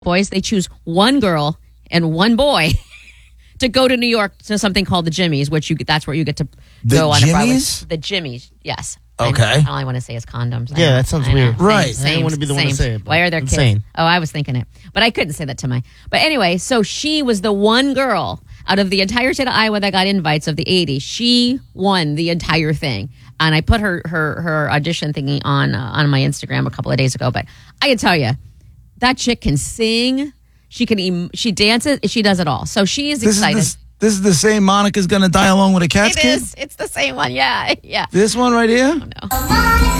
boys. They choose one girl and one boy to go to New York to something called the Jimmies, that's where you get to go on a Broadway. The Jimmies, yes. Okay. All I want to say is condoms. Yeah, that sounds weird. Right. I don't want to be the one to say it. Why are there insane. kids? Oh, I was thinking it. But I couldn't say that to my... But anyway, so she was the one girl out of the entire state of Iowa that got invites of the 80. She won the entire thing. And I put her audition thingy on my Instagram a couple of days ago. But I can tell you, that chick can sing. She dances. She does it all. So she is excited. This is the same Monica's Gonna Die Alone with a Cat's Kid? It is. It's the same one. Yeah. This one right here? Oh, no.